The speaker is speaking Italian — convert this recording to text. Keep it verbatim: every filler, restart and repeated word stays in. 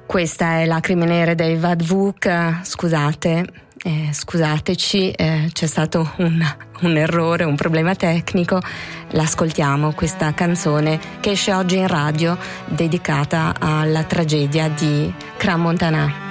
Questa è Lacrime nere dei Vadvuk. Scusate, eh, scusateci, eh, c'è stato un, un errore, un problema tecnico. L'ascoltiamo, questa canzone che esce oggi in radio dedicata alla tragedia di Crans-Montana.